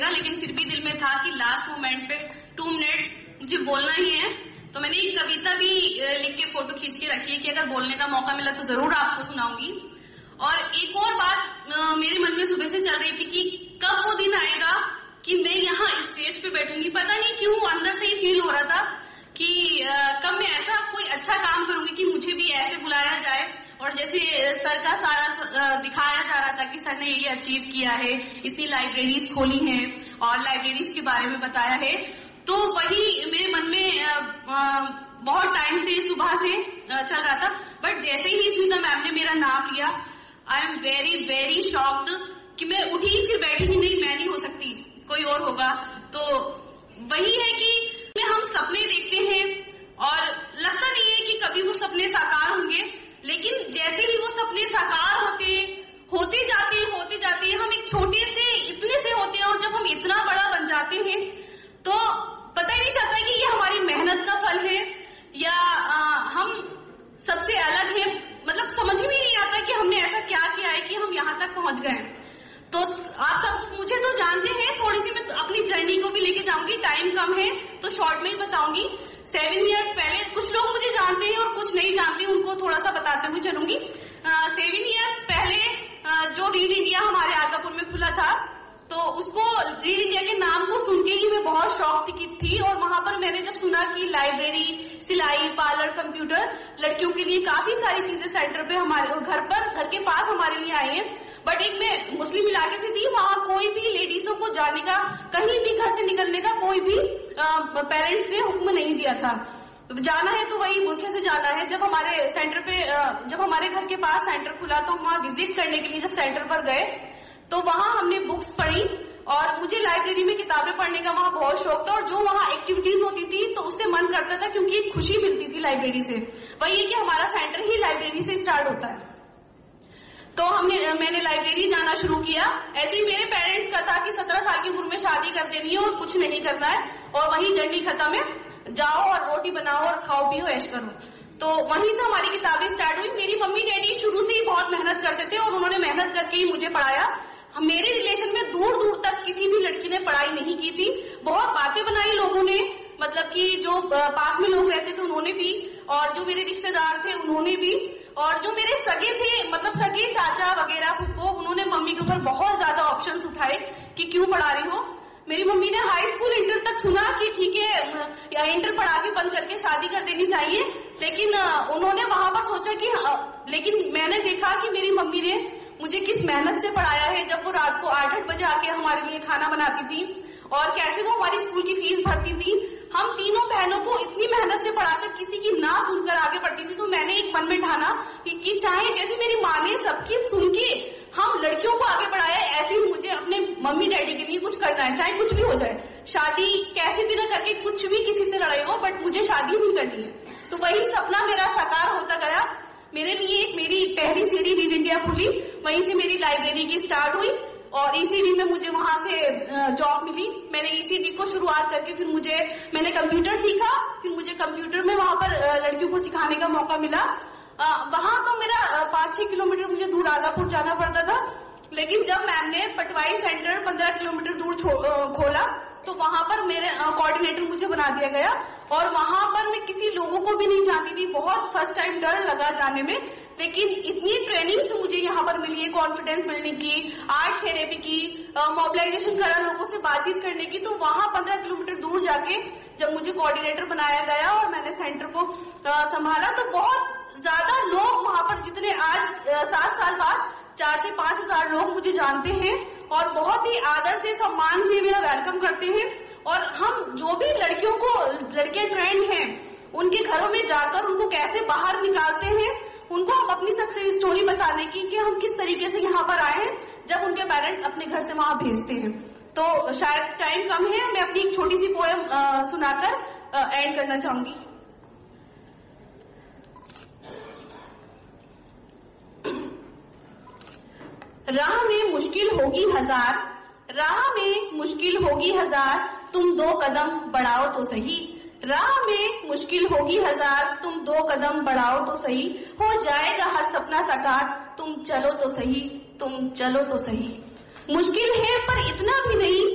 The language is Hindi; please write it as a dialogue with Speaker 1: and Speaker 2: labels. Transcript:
Speaker 1: मेरा, लेकिन फिर भी दिल में था कि लास्ट मोमेंट पे 2 मिनट मुझे बोलना ही है। तो मैंने एक कविता भी लिख के फोटो खींच के रखी है कि अगर बोलने का मौका मिला तो जरूर आपको सुनाऊंगी। और एक और बात मेरे मन में सुबह से चल रही थी कि कब वो दिन आएगा कि मैं यहाँ स्टेज पे बैठूंगी। पता नहीं क्यों अंदर से ही फील हो रहा था कि कब मैं ऐसा कोई अच्छा काम करूंगी कि मुझे भी ऐसे बुलाया जाए और जैसे सर का सारा दिखाया जा रहा था कि सर ने ये अचीव किया है, इतनी लाइब्रेरीज खोली हैं और लाइब्रेरीज के बारे में बताया है। तो वही मेरे मन में बहुत टाइम से, सुबह से चल रहा था। बट जैसे ही स्मिता मैम ने मेरा नाम लिया, I am very very shocked कि मैं उठी फिर बैठी ही नहीं, मैं नहीं हो सकती, कोई और होगा। तो वही है कि हम सपने देखते हैं और लगता नहीं है कि कभी वो सपने साकार होंगे, लेकिन जैसे ही वो सपने साकार होते जाते हैं, हम एक छोटे से इतने से होते हैं और जब हम इतना बड़ा बन जाते हैं तो पता ही नहीं चलता कि ये हमारी मेहनत का फल है या हम सबसे अलग हैं। मतलब समझ में नहीं आता कि हमने ऐसा क्या किया है कि हम यहाँ तक पहुंच गए। तो आप सब मुझे तो जानते हैं, थोड़ी सी मैं अपनी जर्नी को भी लेके जाऊंगी, टाइम कम है तो शॉर्ट में ही बताऊंगी। 7 इयर्स पहले, कुछ लोग मुझे जानते हैं और कुछ नहीं जानते, उनको थोड़ा सा बताते हुए चलूंगी। 7 इयर्स पहले जो रीड इंडिया हमारे आगापुर में खुला था, तो उसको रीड इंडिया के नाम को सुन के ही मैं बहुत शौक थी और वहां पर मैंने जब सुना कि लाइब्रेरी, सिलाई, पार्लर, कंप्यूटर, लड़कियों के लिए काफी सारी चीजें सेंटर पे हमारे घर के पास हमारे लिए आई है। बट एक मैं मुस्लिम इलाके से थी, वहां कोई भी लेडीजों को जाने का, कहीं भी घर से निकलने का कोई भी पेरेंट्स ने हुक्म नहीं दिया था। जाना है तो वही बुरखे से जाना है। जब हमारे सेंटर पे, जब हमारे घर के पास सेंटर खुला तो वहां विजिट करने के लिए जब सेंटर पर गए तो वहां हमने बुक्स पढ़ी और मुझे लाइब्रेरी में किताबें पढ़ने का वहां बहुत शौक था और जो वहां एक्टिविटीज होती थी तो उससे मन करता था, क्योंकि एक खुशी मिलती थी लाइब्रेरी से। वही है कि हमारा सेंटर ही लाइब्रेरी से स्टार्ट होता है। तो मैंने लाइब्रेरी जाना शुरू किया। ऐसे ही मेरे पेरेंट्स का था कि 17 साल की उम्र में शादी कर देनी है और कुछ नहीं करना है और वही जर्नी खत्म है, जाओ और रोटी बनाओ और खाओ पियो ऐश करो। तो वहीं से हमारी किताबें स्टार्ट हुई। मेरी मम्मी डैडी शुरू से ही बहुत मेहनत करते थे और उन्होंने मेहनत करके ही मुझे पढ़ाया। मेरे रिलेशन में दूर दूर तक किसी भी लड़की ने पढ़ाई नहीं की थी। बहुत बातें बनाई लोगों ने, मतलब कि जो पास में लोग रहते थे उन्होंने भी, और जो मेरे रिश्तेदार थे उन्होंने भी, और जो मेरे सगे थे, मतलब सगे चाचा वगैरह फुफ्फो, उन्होंने मम्मी के ऊपर बहुत ज्यादा ऑप्शंस उठाए कि क्यों पढ़ा रही हो। मेरी मम्मी ने हाई स्कूल, इंटर तक सुना कि ठीक है या इंटर पढ़ा के बंद करके शादी कर देनी चाहिए, लेकिन उन्होंने वहां पर सोचा कि लेकिन मैंने देखा कि मेरी मम्मी ने मुझे किस मेहनत से पढ़ाया है। जब वो रात को 8-8 बजे आके हमारे लिए खाना बनाती थी और कैसे वो हमारी स्कूल की फीस भरती थी। हम तीनों बहनों को इतनी मेहनत से पढ़ाकर किसी की ना सुनकर आगे बढ़ती थी। तो मैंने एक मन में ठाना कि चाहे जैसे मेरी माँ ने सबकी सुन के हम लड़कियों को आगे बढ़ाया, ऐसे ही मुझे अपने मम्मी डैडी के लिए कुछ करना है, चाहे कुछ भी हो जाए। शादी कैसे भी ना करके, कुछ भी किसी से लड़ाई हो, बट मुझे शादी नहीं करनी है। तो वही सपना मेरा साकार होता गया। मेरे लिए मेरी पहली सीढ़ी रीड इंडिया खुली, वहीं से मेरी लाइब्रेरी की स्टार्ट हुई और ईसीडी में मुझे वहां से जॉब मिली। मैंने ईसीडी को शुरुआत करके फिर मैंने कंप्यूटर सीखा, फिर मुझे कंप्यूटर में वहां पर लड़कियों को सिखाने का मौका मिला। वहां तो मेरा 5-6 किलोमीटर मुझे दूर आगापुर जाना पड़ता था, लेकिन जब मैम ने पटवाई सेंटर 15 किलोमीटर दूर खोला तो वहां पर मेरे कोऑर्डिनेटर मुझे बना दिया गया और वहां पर मैं किसी लोगों को भी नहीं जानती थी। बहुत फर्स्ट टाइम डर लगा जाने में, लेकिन इतनी ट्रेनिंग मुझे यहाँ पर मिली है, कॉन्फिडेंस बिल्डिंग की, आर्ट थेरेपी की, मोबिलाइजेशन करा, लोगों से बातचीत करने की। तो वहां 15 किलोमीटर दूर जाके जब मुझे कोऑर्डिनेटर बनाया गया और मैंने सेंटर को संभाला तो बहुत ज्यादा लोग वहां पर, जितने आज 7 साल बाद 4 से 5 हजार लोग मुझे जानते हैं और बहुत ही आदर से, सम्मान से मेरा वेलकम करते हैं। और हम जो भी लड़कियां ट्रेंड हैं, उनके घरों में जाकर उनको कैसे बाहर निकालते हैं, उनको हम अपनी सक्सेस स्टोरी बताने की कि हम किस तरीके से यहाँ पर आए हैं, जब उनके पेरेंट्स अपने घर से वहां भेजते हैं। तो शायद टाइम कम है, मैं अपनी एक छोटी सी पोएम सुनाकर एंड करना चाहूंगी। राह में मुश्किल होगी हजार, राह में मुश्किल होगी हजार, तुम 2 कदम बढ़ाओ तो सही। राह में मुश्किल होगी हजार, तुम 2 कदम बढ़ाओ तो सही। हो जाएगा हर सपना साकार, तुम चलो तो सही, तुम चलो तो सही। मुश्किल है पर इतना भी नहीं,